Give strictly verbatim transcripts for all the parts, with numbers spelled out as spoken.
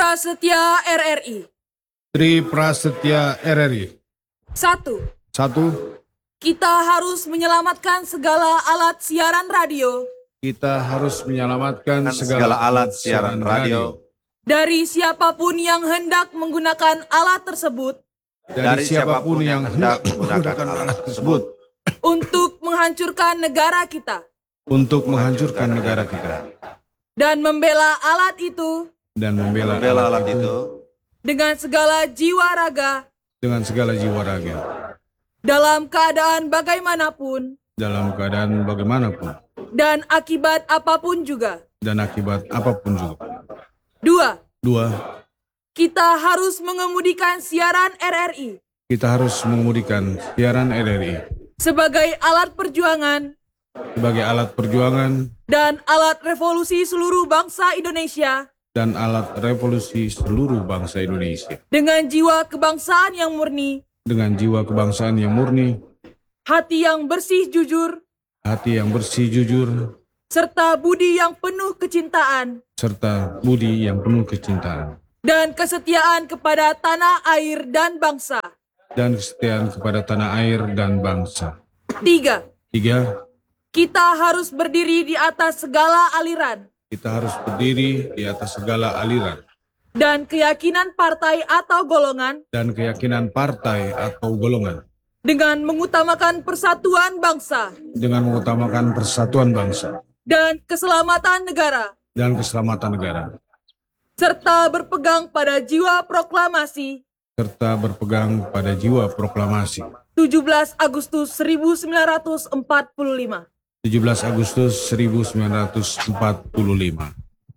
Prasetya R R I. Tri Prasetya R R I. Satu. Satu. Kita harus menyelamatkan segala alat siaran radio Kita harus menyelamatkan segala alat siaran radio dari siapapun yang hendak menggunakan alat tersebut dari siapapun yang hendak menggunakan alat tersebut untuk menghancurkan negara kita untuk menghancurkan negara kita dan membela alat itu dan membela, membela alat itu itu dengan segala jiwa raga dengan segala jiwa raga dalam keadaan bagaimanapun dalam keadaan bagaimanapun dan akibat apapun juga. dan akibat apapun juga. Dua. Dua. Kita harus mengemudikan siaran R R I Kita harus mengemudikan siaran R R I sebagai alat perjuangan sebagai alat perjuangan dan alat revolusi seluruh bangsa Indonesia dan alat revolusi seluruh bangsa Indonesia dengan jiwa kebangsaan yang murni, dengan jiwa kebangsaan yang murni, hati yang bersih jujur, hati yang bersih jujur, serta budi yang penuh kecintaan serta budi yang penuh kecintaan dan kesetiaan kepada tanah air dan bangsa. dan kesetiaan kepada tanah air dan bangsa. Tiga. Tiga. Kita harus berdiri di atas segala aliran Kita harus berdiri di atas segala aliran dan keyakinan partai atau golongan dan keyakinan partai atau golongan dengan mengutamakan persatuan bangsa dengan mengutamakan persatuan bangsa dan keselamatan negara, dan keselamatan negara, serta berpegang pada jiwa proklamasi serta berpegang pada jiwa proklamasi tujuh belas Agustus seribu sembilan ratus empat puluh lima. tujuh belas Agustus seribu sembilan ratus empat puluh lima.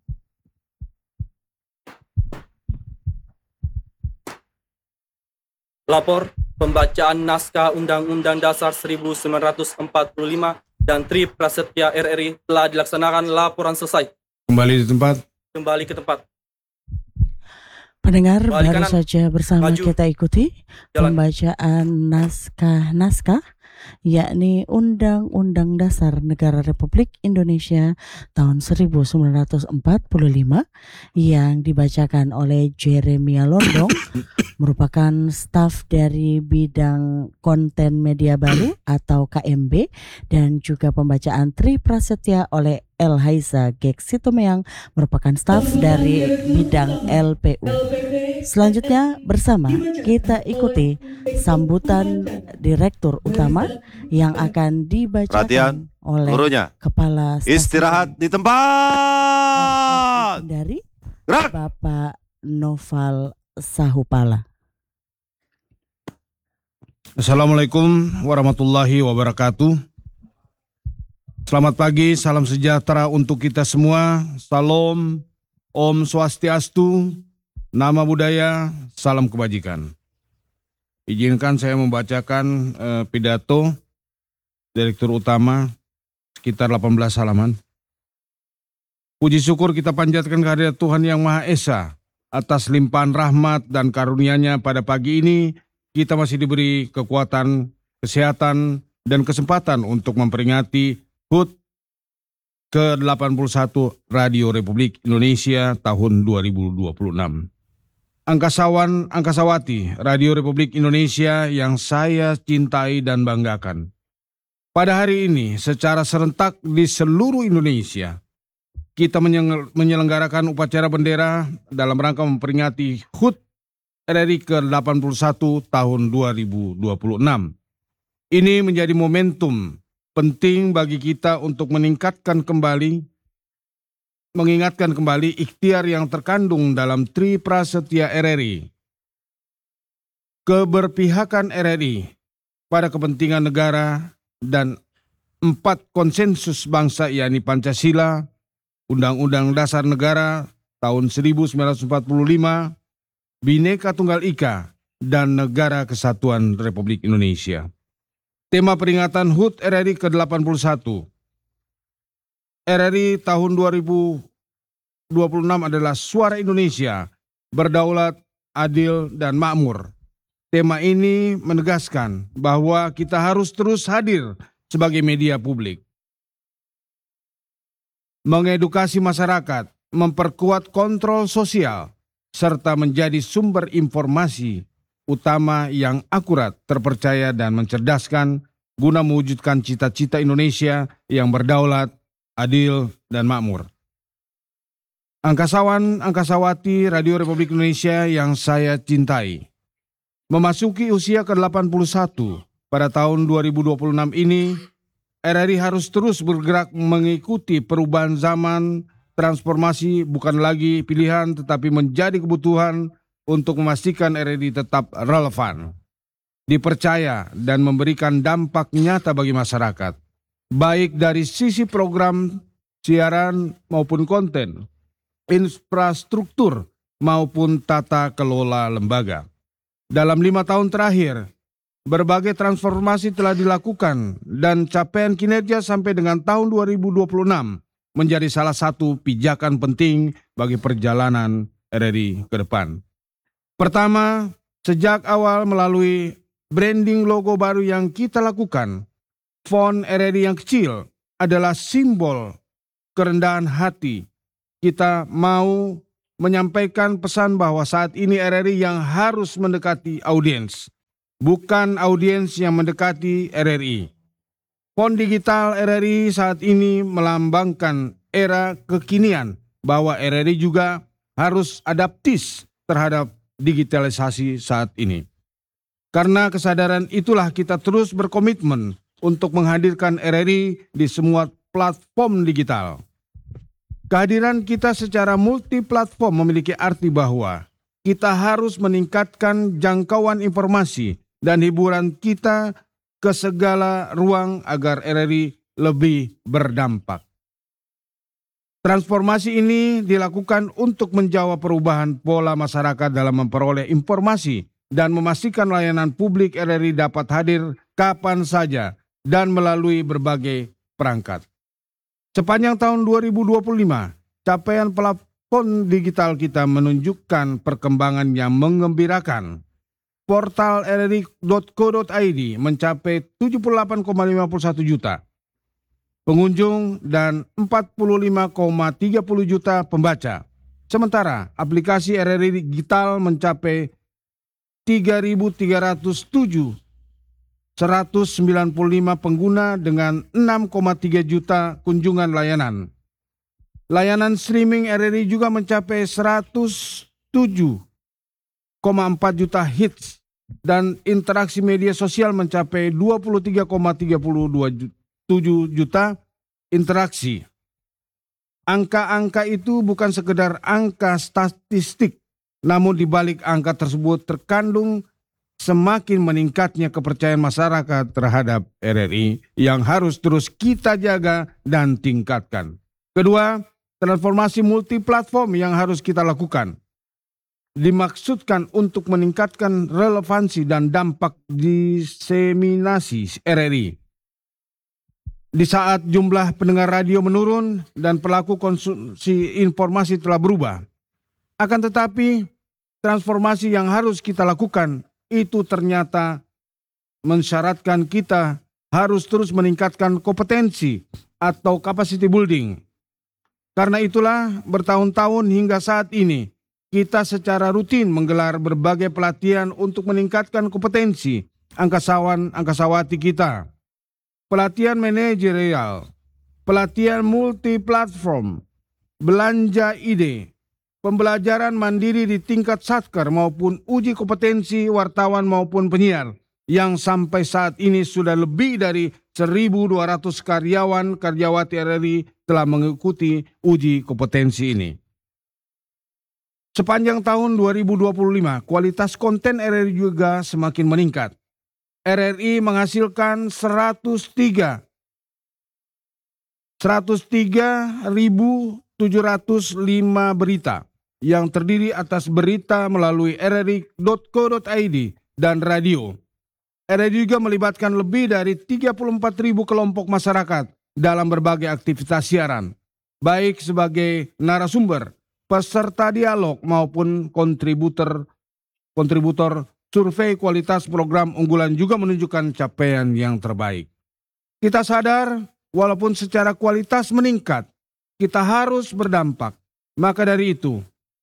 Lapor pembacaan naskah Undang-Undang Dasar seribu sembilan ratus empat puluh lima dan Tri Prasetya R R I telah dilaksanakan. Laporan selesai. Kembali di tempat. Kembali ke tempat. Pendengar, Balik baru kanan. saja bersama Maju. kita ikuti Jalan. pembacaan naskah-naskah yakni Undang-Undang Dasar Negara Republik Indonesia tahun seribu sembilan ratus empat puluh lima yang dibacakan oleh Jeremia Londong merupakan staf dari bidang konten media baru atau K M B, dan juga pembacaan Tri Prasetya oleh El Haiza Geksitomeang merupakan staf dari bidang L P U. Selanjutnya bersama kita ikuti sambutan Direktur Utama yang akan dibacakan Perhatian, oleh gurunya. Kepala Stasiun Istirahat di tempat. dari Gerak. Bapak Noval Sahupala. Assalamualaikum warahmatullahi wabarakatuh. Selamat pagi, salam sejahtera untuk kita semua. Salam, Om Swastiastu, nama budaya, salam kebajikan. Izinkan saya membacakan eh, pidato Direktur Utama sekitar delapan belas halaman. Puji syukur kita panjatkan kehadirat Tuhan Yang Maha Esa atas limpahan rahmat dan karunia-Nya. Pada pagi ini kita masih diberi kekuatan, kesehatan, dan kesempatan untuk memperingati H U T ke delapan puluh satu Radio Republik Indonesia tahun dua ribu dua puluh enam. Angkasawan, Angkasawati Radio Republik Indonesia yang saya cintai dan banggakan. Pada hari ini secara serentak di seluruh Indonesia, kita menyelenggarakan upacara bendera dalam rangka memperingati H U T R R I ke delapan puluh satu tahun dua ribu dua puluh enam. Ini menjadi momentum penting bagi kita untuk meningkatkan kembali, mengingatkan kembali ikhtiar yang terkandung dalam Tri Prasetya R R I. Keberpihakan R R I pada kepentingan negara dan empat konsensus bangsa, yakni Pancasila, Undang-Undang Dasar Negara tahun seribu sembilan ratus empat puluh lima, Bhinneka Tunggal Ika, dan Negara Kesatuan Republik Indonesia. Tema peringatan H U T R R I ke delapan puluh satu. R R I tahun dua ribu dua puluh enam adalah suara Indonesia, berdaulat, adil, dan makmur. Tema ini menegaskan bahwa kita harus terus hadir sebagai media publik, mengedukasi masyarakat, memperkuat kontrol sosial, serta menjadi sumber informasi utama yang akurat, terpercaya, dan mencerdaskan guna mewujudkan cita-cita Indonesia yang berdaulat, adil, dan makmur. Angkasawan, angkasawati Radio Republik Indonesia yang saya cintai, memasuki usia ke delapan puluh satu pada tahun dua ribu dua puluh enam ini, R R I harus terus bergerak mengikuti perubahan zaman. Transformasi bukan lagi pilihan tetapi menjadi kebutuhan untuk memastikan R R I tetap relevan, dipercaya, dan memberikan dampak nyata bagi masyarakat, baik dari sisi program siaran maupun konten, infrastruktur maupun tata kelola lembaga. Dalam lima tahun terakhir, berbagai transformasi telah dilakukan dan capaian kinerja sampai dengan tahun dua ribu dua puluh enam menjadi salah satu pijakan penting bagi perjalanan R R I ke depan. Pertama, sejak awal melalui branding logo baru yang kita lakukan, font R R I yang kecil adalah simbol kerendahan hati. Kita mau menyampaikan pesan bahwa saat ini R R I yang harus mendekati audiens, bukan audiens yang mendekati R R I. Font digital R R I saat ini melambangkan era kekinian bahwa R R I juga harus adaptif terhadap digitalisasi saat ini. Karena kesadaran itulah kita terus berkomitmen untuk menghadirkan R R I di semua platform digital. Kehadiran kita secara multi-platform memiliki arti bahwa kita harus meningkatkan jangkauan informasi dan hiburan kita ke segala ruang agar R R I lebih berdampak. Transformasi ini dilakukan untuk menjawab perubahan pola masyarakat dalam memperoleh informasi dan memastikan layanan publik R R I dapat hadir kapan saja dan melalui berbagai perangkat. Sepanjang tahun dua ribu dua puluh lima, capaian platform digital kita menunjukkan perkembangan yang menggembirakan. Portal r r i titik co titik i d mencapai tujuh puluh delapan koma lima puluh satu juta pengunjung dan empat puluh lima koma tiga puluh juta pembaca. Sementara aplikasi R R I digital mencapai tiga ribu tiga ratus tujuh seratus sembilan puluh lima pengguna dengan enam koma tiga juta kunjungan layanan. Layanan streaming R R I juga mencapai seratus tujuh koma empat juta hits dan interaksi media sosial mencapai dua puluh tiga koma tiga dua tujuh juta interaksi. Angka-angka itu bukan sekedar angka statistik, namun di balik angka tersebut terkandung semakin meningkatnya kepercayaan masyarakat terhadap R R I yang harus terus kita jaga dan tingkatkan. Kedua, transformasi multiplatform yang harus kita lakukan dimaksudkan untuk meningkatkan relevansi dan dampak diseminasi R R I. Di saat jumlah pendengar radio menurun dan pelaku konsumsi informasi telah berubah. Akan tetapi, transformasi yang harus kita lakukan itu ternyata mensyaratkan kita harus terus meningkatkan kompetensi atau capacity building. Karena itulah bertahun-tahun hingga saat ini, kita secara rutin menggelar berbagai pelatihan untuk meningkatkan kompetensi angkasawan-angkasawati kita. Pelatihan manajerial, pelatihan multiplatform, belanja ide, pembelajaran mandiri di tingkat satker maupun uji kompetensi wartawan maupun penyiar yang sampai saat ini sudah lebih dari seribu dua ratus karyawan karyawati R R I telah mengikuti uji kompetensi ini. Sepanjang tahun dua ribu dua puluh lima, kualitas konten R R I juga semakin meningkat. R R I menghasilkan seratus tiga ribu tujuh ratus lima berita yang terdiri atas berita melalui r r i titik co titik i d dan radio. R R I juga melibatkan lebih dari tiga puluh empat ribu kelompok masyarakat dalam berbagai aktivitas siaran, baik sebagai narasumber, peserta dialog maupun kontributor kontributor survei kualitas program unggulan juga menunjukkan capaian yang terbaik. Kita sadar walaupun secara kualitas meningkat, kita harus berdampak. Maka dari itu,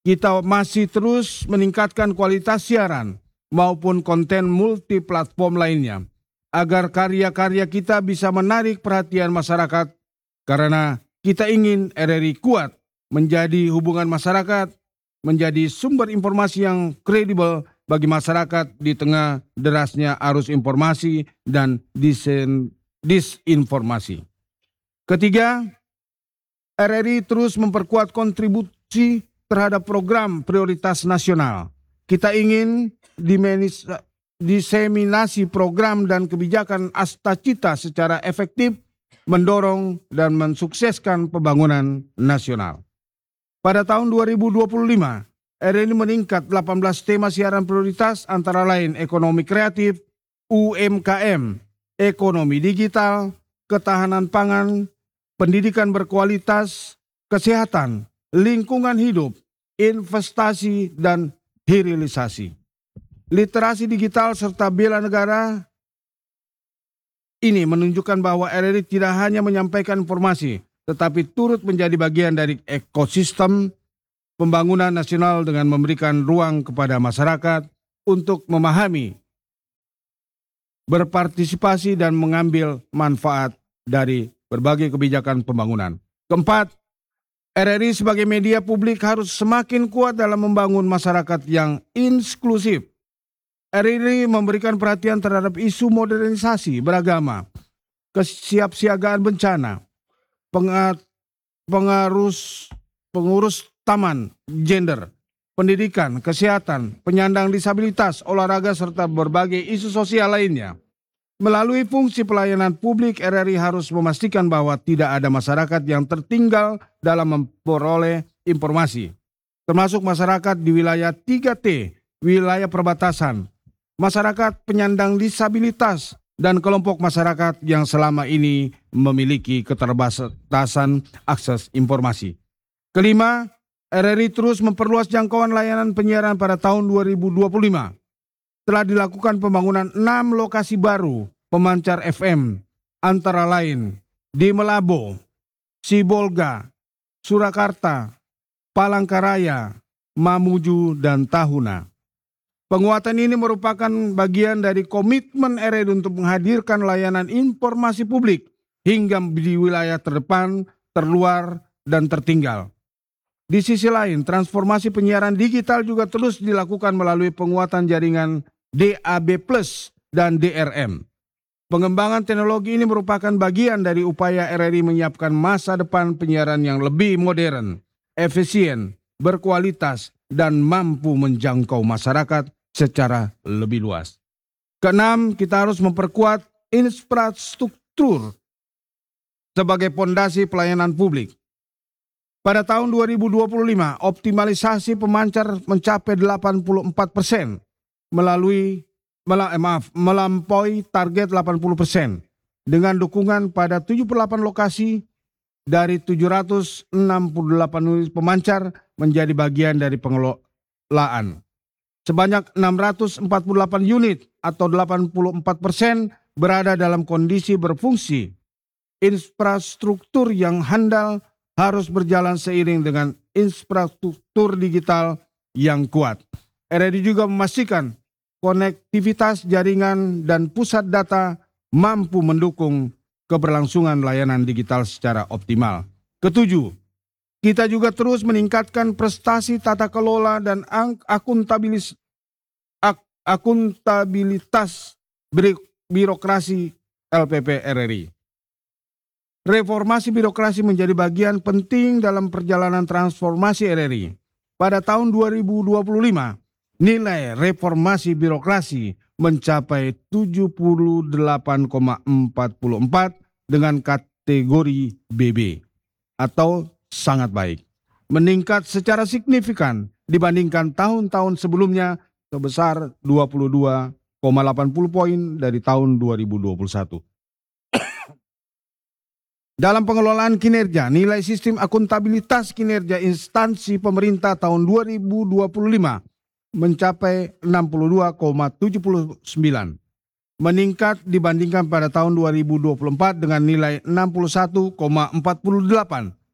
kita masih terus meningkatkan kualitas siaran maupun konten multiplatform lainnya agar karya-karya kita bisa menarik perhatian masyarakat karena kita ingin R R I kuat menjadi hubungan masyarakat, menjadi sumber informasi yang kredibel bagi masyarakat di tengah derasnya arus informasi dan disen, disinformasi. Ketiga, R R I terus memperkuat kontribusi terhadap program prioritas nasional. Kita ingin dimenis, diseminasi program dan kebijakan Astacita secara efektif mendorong dan mensukseskan pembangunan nasional. Pada tahun dua ribu dua puluh lima, R R I meningkat delapan belas tema siaran prioritas antara lain ekonomi kreatif, U M K M, ekonomi digital, ketahanan pangan, pendidikan berkualitas, kesehatan, lingkungan hidup, investasi, dan hilirisasi. Literasi digital serta bela negara ini menunjukkan bahwa R R I tidak hanya menyampaikan informasi, tetapi turut menjadi bagian dari ekosistem pembangunan nasional dengan memberikan ruang kepada masyarakat untuk memahami, berpartisipasi, dan mengambil manfaat dari berbagai kebijakan pembangunan. Keempat, R R I sebagai media publik harus semakin kuat dalam membangun masyarakat yang inklusif. R R I memberikan perhatian terhadap isu modernisasi beragama, kesiapsiagaan bencana, pengarus, pengurus taman, gender, pendidikan, kesehatan, penyandang disabilitas, olahraga, serta berbagai isu sosial lainnya. Melalui fungsi pelayanan publik, R R I harus memastikan bahwa tidak ada masyarakat yang tertinggal dalam memperoleh informasi, termasuk masyarakat di wilayah tiga T, wilayah perbatasan, masyarakat penyandang disabilitas, dan kelompok masyarakat yang selama ini memiliki keterbatasan akses informasi. Kelima, R R I terus memperluas jangkauan layanan penyiaran pada tahun dua ribu dua puluh lima. Telah dilakukan pembangunan enam lokasi baru pemancar F M, antara lain di Melabo, Sibolga, Surakarta, Palangkaraya, Mamuju, dan Tahuna. Penguatan ini merupakan bagian dari komitmen R R I untuk menghadirkan layanan informasi publik hingga di wilayah terdepan, terluar, dan tertinggal. Di sisi lain, transformasi penyiaran digital juga terus dilakukan melalui penguatan jaringan D A B plus dan D R M. Pengembangan teknologi ini merupakan bagian dari upaya R R I menyiapkan masa depan penyiaran yang lebih modern, efisien, berkualitas, dan mampu menjangkau masyarakat secara lebih luas. Keenam, kita harus memperkuat infrastruktur sebagai pondasi pelayanan publik. Pada tahun dua ribu dua puluh lima, optimalisasi pemancar mencapai delapan puluh empat persen melalui mela, eh, maaf, melampaui target delapan puluh persen dengan dukungan pada tujuh puluh delapan lokasi dari tujuh ratus enam puluh delapan unit pemancar menjadi bagian dari pengelolaan. Sebanyak enam ratus empat puluh delapan unit atau delapan puluh empat persen berada dalam kondisi berfungsi. Infrastruktur yang handal harus berjalan seiring dengan infrastruktur digital yang kuat. R R I juga memastikan konektivitas jaringan dan pusat data mampu mendukung keberlangsungan layanan digital secara optimal. Ketujuh, kita juga terus meningkatkan prestasi tata kelola dan akuntabilis, ak, akuntabilitas birokrasi L P P R R I. Reformasi birokrasi menjadi bagian penting dalam perjalanan transformasi R R I. Pada tahun dua ribu dua puluh lima, nilai reformasi birokrasi mencapai tujuh puluh delapan koma empat empat dengan kategori B B atau sangat baik. Meningkat secara signifikan dibandingkan tahun-tahun sebelumnya sebesar dua puluh dua koma delapan puluh poin dari tahun dua ribu dua puluh satu. Dalam pengelolaan kinerja, nilai sistem akuntabilitas kinerja instansi pemerintah tahun dua ribu dua puluh lima mencapai enam puluh dua koma tujuh sembilan, meningkat dibandingkan pada tahun dua ribu dua puluh empat dengan nilai enam puluh satu koma empat delapan.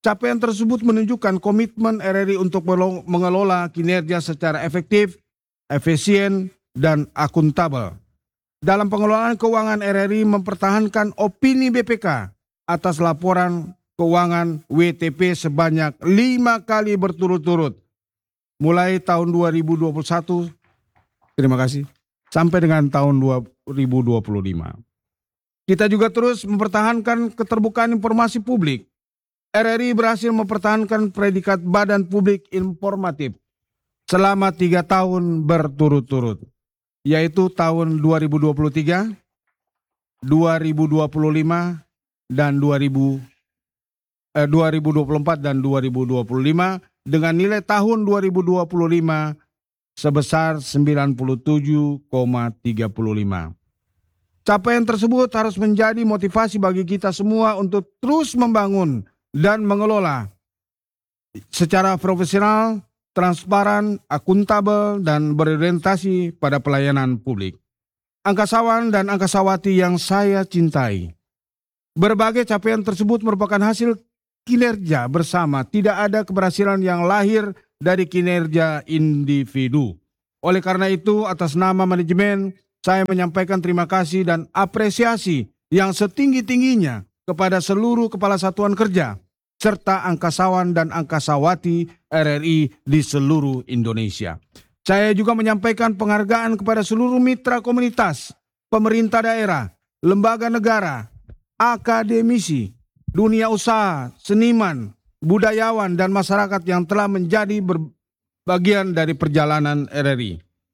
Capaian tersebut menunjukkan komitmen R R I untuk melo- mengelola kinerja secara efektif, efisien, dan akuntabel. Dalam pengelolaan keuangan, R R I mempertahankan opini B P K atas laporan keuangan W T P sebanyak lima kali berturut-turut, mulai tahun dua ribu dua puluh satu, terima kasih, sampai dengan tahun dua ribu dua puluh lima. Kita juga terus mempertahankan keterbukaan informasi publik. R R I berhasil mempertahankan predikat Badan Publik Informatif selama tiga tahun berturut-turut, yaitu tahun dua ribu dua puluh tiga, dua ribu dua puluh lima, dan dua ribu, eh, dua ribu dua puluh empat dan dua ribu dua puluh lima dengan nilai tahun dua ribu dua puluh lima sebesar sembilan puluh tujuh koma tiga lima. Capaian tersebut harus menjadi motivasi bagi kita semua untuk terus membangun dan mengelola secara profesional, transparan, akuntabel, dan berorientasi pada pelayanan publik. Angkasawan dan angkasawati yang saya cintai, berbagai capaian tersebut merupakan hasil kinerja bersama. Tidak ada keberhasilan yang lahir dari kinerja individu. Oleh karena itu, atas nama manajemen, saya menyampaikan terima kasih dan apresiasi yang setinggi-tingginya kepada seluruh kepala satuan kerja, serta angkasawan dan angkasawati R R I di seluruh Indonesia. Saya juga menyampaikan penghargaan kepada seluruh mitra komunitas, pemerintah daerah, lembaga negara, akademisi, dunia usaha, seniman, budayawan, dan masyarakat yang telah menjadi bagian dari perjalanan R R I.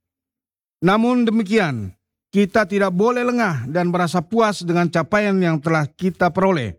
Namun demikian, kita tidak boleh lengah dan merasa puas dengan capaian yang telah kita peroleh.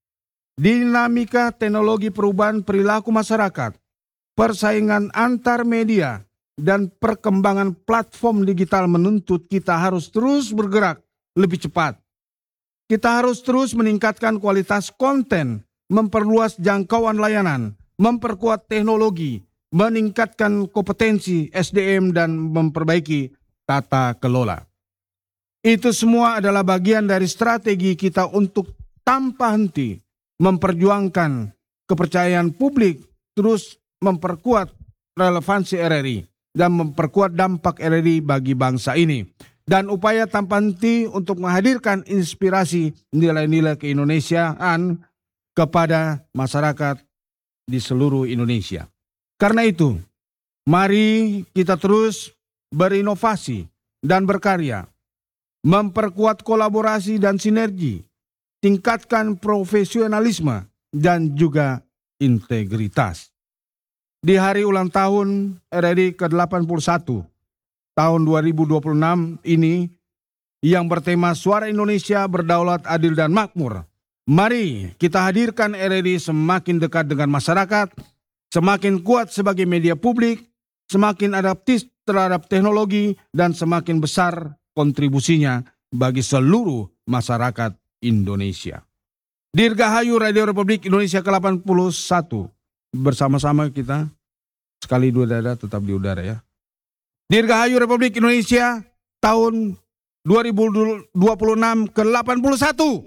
Dinamika teknologi perubahan perilaku masyarakat, persaingan antar media, dan perkembangan platform digital menuntut kita harus terus bergerak lebih cepat. Kita harus terus meningkatkan kualitas konten, memperluas jangkauan layanan, memperkuat teknologi, meningkatkan kompetensi S D M, dan memperbaiki tata kelola. Itu semua adalah bagian dari strategi kita untuk tanpa henti memperjuangkan kepercayaan publik, terus memperkuat relevansi R R I, dan memperkuat dampak R R I bagi bangsa ini. Dan upaya tanpa henti untuk menghadirkan inspirasi nilai-nilai keindonesiaan kepada masyarakat di seluruh Indonesia. Karena itu, mari kita terus berinovasi dan berkarya, memperkuat kolaborasi dan sinergi, tingkatkan profesionalisme dan juga integritas. Di hari ulang tahun R R I ke delapan puluh satu tahun dua ribu dua puluh enam ini yang bertema Suara Indonesia Berdaulat, Adil, dan Makmur, mari kita hadirkan R R I semakin dekat dengan masyarakat, semakin kuat sebagai media publik, semakin adaptif terhadap teknologi, dan semakin besar kontribusinya bagi seluruh masyarakat Indonesia. Dirgahayu Radio Republik Indonesia ke delapan puluh satu. Bersama-sama kita, sekali dua dada tetap di udara ya. Dirgahayu Republik Indonesia tahun dua ribu dua puluh enam ke delapan puluh satu.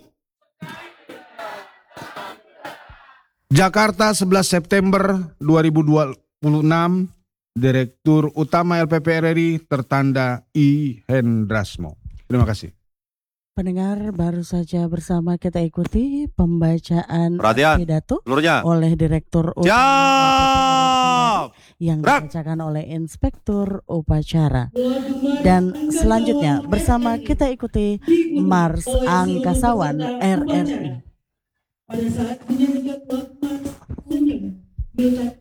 Jakarta sebelas September dua ribu dua puluh enam. Direktur Utama L P P R R I tertanda I Hendrasmo. Terima kasih. Pendengar, baru saja bersama kita ikuti pembacaan Perhatian, pidato seluruhnya. oleh Direktur Utama Siap. yang Gerak. dibacakan oleh Inspektur Upacara. Dan selanjutnya bersama kita ikuti Mars Angkasawan R R I. Pada saat menyanyikan waktu kunjung